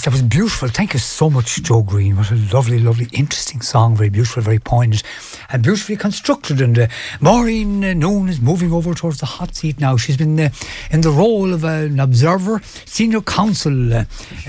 that was beautiful. Thank you so much, Joe Green. What a lovely, lovely, interesting song. Very beautiful, very poignant and beautifully constructed. And Maureen Noon is moving over towards the hot seat now. She's been in the role of an observer, senior counsel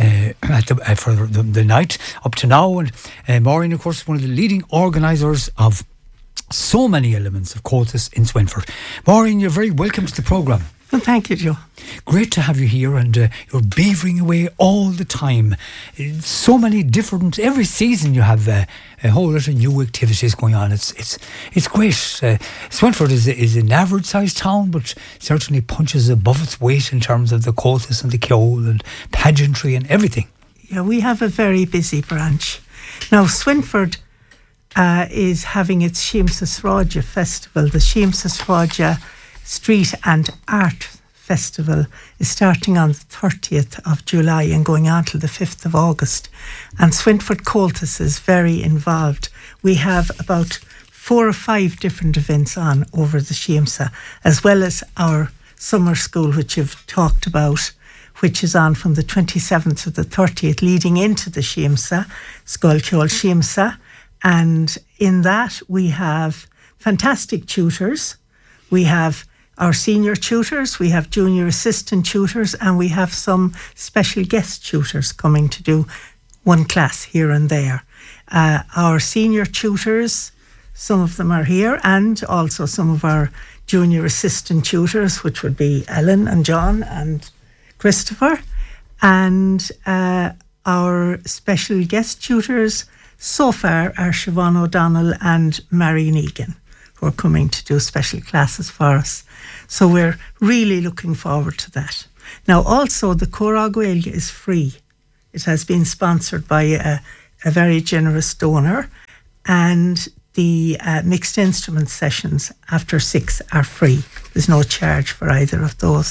for the night up to now. And Maureen, of course, is one of the leading organisers of so many elements of Comhaltas in Swinford. Maureen, you're very welcome to the programme. Well, thank you, Joe. Great to have you here, and you're beavering away all the time. So many different, every season you have a whole lot of new activities going on. It's great. Swinford is an average sized town, but certainly punches above its weight in terms of the Comhaltas and the Ceol and pageantry and everything. Yeah, we have a very busy branch. Now, Swinford is having its Síomsa Sráide festival. The Síomsa Sráide Street and Art Festival is starting on the 30th of July and going on till the 5th of August. And Swinford Comhaltas is very involved. We have about 4 or 5 different events on over the Síomsa, as well as our summer school, which you've talked about, which is on from the 27th to the 30th, leading into the Síomsa, Scoil Ceol Síomsa. And in that we have fantastic tutors. We have our senior tutors, we have junior assistant tutors, and we have some special guest tutors coming to do one class here and there. Our senior tutors, some of them are here, and also some of our junior assistant tutors, which would be Ellen and John and Christopher. And our special guest tutors so far are Siobhan O'Donnell and Marion Egan, who are coming to do special classes for us. So we're really looking forward to that. Now, also, the Córa Gaeilge is free. It has been sponsored by a very generous donor, and the mixed instrument sessions after 6 are free. There's no charge for either of those.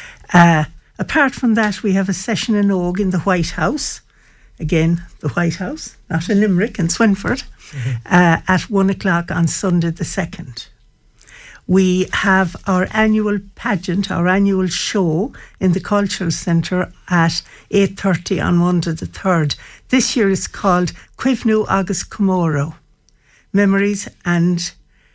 Apart from that, we have a session in Og in the White House. Again, the White House, not in Limerick, in Swinford, at 1 o'clock on Sunday the 2nd. We have our annual pageant, our annual show in the Cultural Centre at 8:30 on Monday the 3rd. This year it's called Cuimhnú agus Comóra, memories and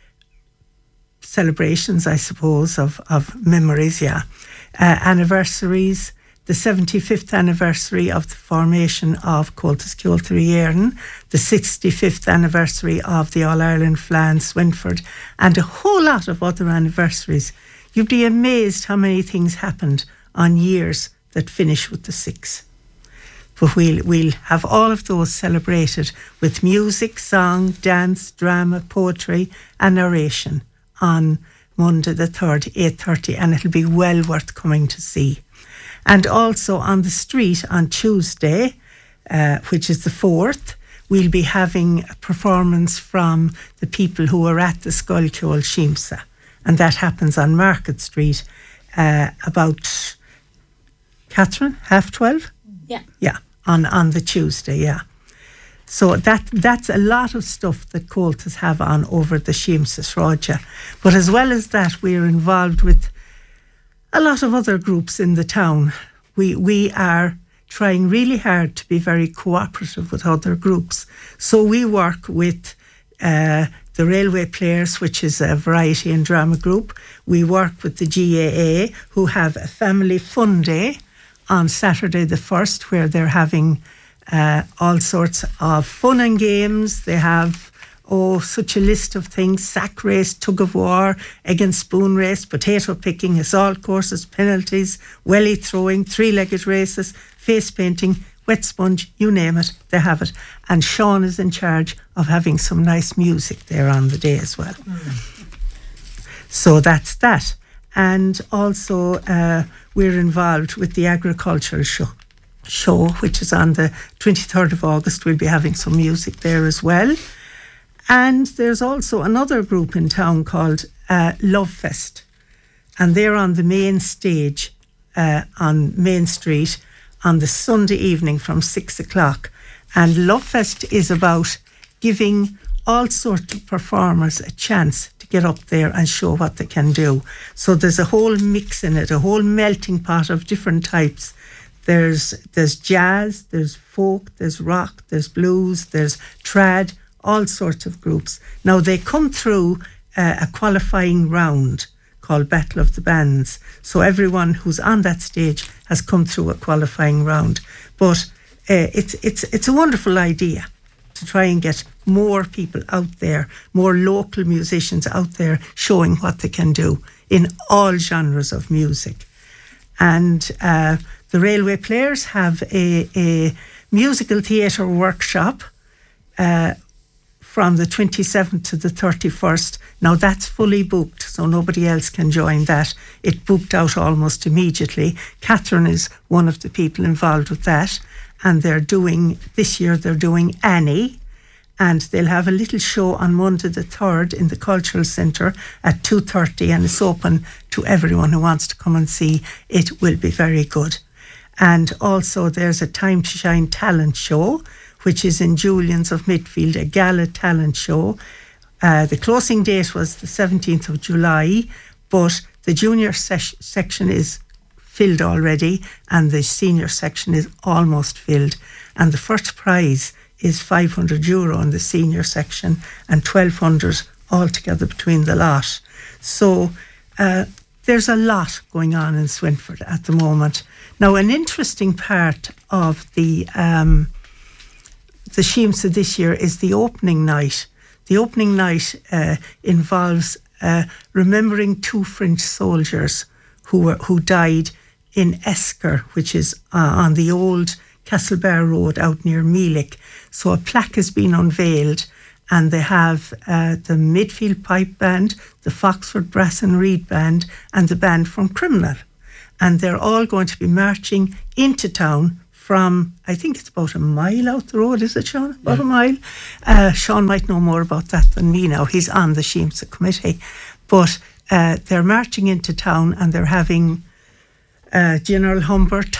celebrations, I suppose, of memories, anniversaries. The 75th anniversary of the formation of Comhaltas Ceol Éireann, the 65th anniversary of the All-Ireland Fleadh Swinford, and a whole lot of other anniversaries. You'd be amazed how many things happened on years that finish with the 6. But we'll have all of those celebrated with music, song, dance, drama, poetry and narration on Monday the 3rd, 8:30, and it'll be well worth coming to see. And also on the street on Tuesday, which is the 4th, we'll be having a performance from the people who are at the Scoil Ceol Síomsa. And that happens on Market Street about, Catherine, 12:30? Yeah. Yeah, on the Tuesday, yeah. So that's a lot of stuff that Comhaltas have on over the Síomsa Sráide. But as well as that, we're involved with a lot of other groups in the town. We are trying really hard to be very cooperative with other groups. So we work with the Railway Players, which is a variety and drama group. We work with the GAA, who have a family fun day on Saturday the 1st, where they're having all sorts of fun and games. They have such a list of things: sack race, tug of war, egg and spoon race, potato picking, assault courses, penalties, welly throwing, 3-legged races, face painting, wet sponge, you name it, they have it. And Sean is in charge of having some nice music there on the day as well. So that's that. And also we're involved with the agricultural show, which is on the 23rd of August. We'll be having some music there as well. And there's also another group in town called Love Fest, and they're on the main stage on Main Street on the Sunday evening from 6 o'clock. And Love Fest is about giving all sorts of performers a chance to get up there and show what they can do. So there's a whole mix in it, a whole melting pot of different types. There's jazz, there's folk, there's rock, there's blues, there's trad, all sorts of groups. Now they come through a qualifying round called Battle of the Bands. So everyone who's on that stage has come through a qualifying round. But it's a wonderful idea to try and get more people out there, more local musicians out there showing what they can do in all genres of music. And the Railway Players have a musical theatre workshop from the 27th to the 31st. Now that's fully booked, so nobody else can join that. It booked out almost immediately. Catherine is one of the people involved with that. And this year they're doing Annie. And they'll have a little show on Monday the 3rd in the Cultural Centre at 2:30, and it's open to everyone who wants to come and see. It will be very good. And also there's a Time to Shine talent show, which is in Julian's of Midfield, a gala talent show. The closing date was the 17th of July, but the junior section is filled already and the senior section is almost filled. And the first prize is €500 in the senior section and $1,200 altogether between the lot. So there's a lot going on in Swinford at the moment. Now, an interesting part of the Sheemsa this year is the opening night. The opening night involves remembering 2 French soldiers who died in Esker, which is on the old Castlebar Road out near Meelick. So a plaque has been unveiled, and they have the Midfield Pipe Band, the Foxford Brass and Reed Band, and the band from Criminal. And they're all going to be marching into town from, I think it's about a mile out the road, is it, Sean? About a mile. Sean might know more about that than me now. He's on the Sheemsa committee. But they're marching into town, and they're having General Humbert,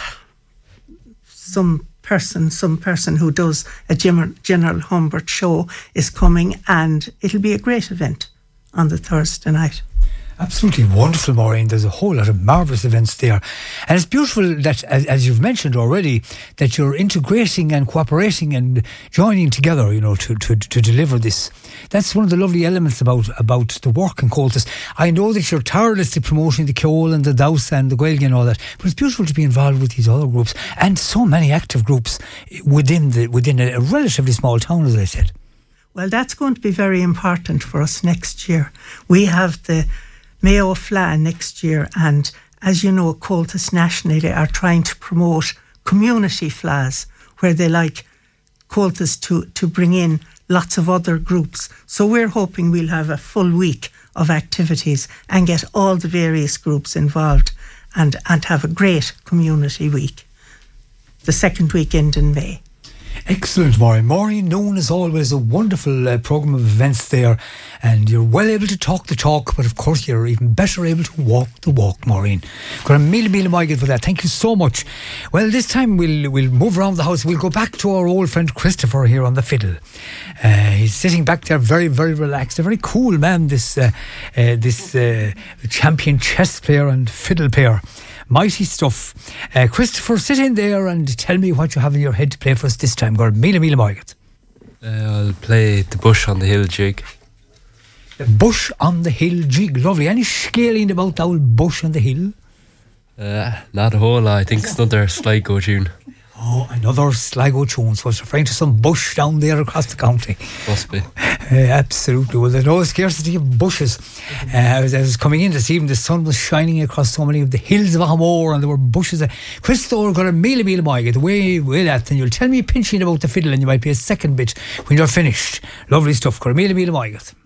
some person who does a General Humbert show is coming, and it'll be a great event on the Thursday night. Absolutely wonderful, Maureen. There's a whole lot of marvellous events there. And it's beautiful that, as you've mentioned already, that you're integrating and cooperating and joining together, to deliver this. That's one of the lovely elements about the work in Comhaltas. I know that you're tirelessly promoting the Ceol and the Douse and the Gaeilge and all that, but it's beautiful to be involved with these other groups and so many active groups within a relatively small town, as I said. Well, that's going to be very important for us next year. We have the Mayo Fla next year, and as you know, Comhaltas nationally are trying to promote community flas where they like Comhaltas to bring in lots of other groups. So we're hoping we'll have a full week of activities and get all the various groups involved and have a great community week, the second weekend in May. Excellent, Maureen. Maureen, known as always, a wonderful programme of events there, and you're well able to talk the talk, but of course you're even better able to walk the walk, Maureen. Got a mille maigad for that. Thank you so much. Well, this time we'll move around the house. We'll go back to our old friend Christopher here on the fiddle. He's sitting back there very, very relaxed. A very cool man, this champion chess player and fiddle player. Mighty stuff. Christopher, sit in there and tell me what you have in your head to play for us this time. Go mille maigad. I'll play the Bush on the Hill jig. The Bush on the Hill jig. Lovely. Any scaling about the old Bush on the Hill? Not a whole lot. I think it's another Sligo tune. Oh, another Sligo tune. So it's referring to some bush down there across the county. Must be. Absolutely. Well, there's no scarcity of bushes. As I was coming in this evening, the sun was shining across so many of the hills of Ahamore, and there were bushes. Christopher got a mille maigad away with that, and you'll tell me pinching about the fiddle, and you might be a second bit when you're finished. Lovely stuff. Got a mille maigad.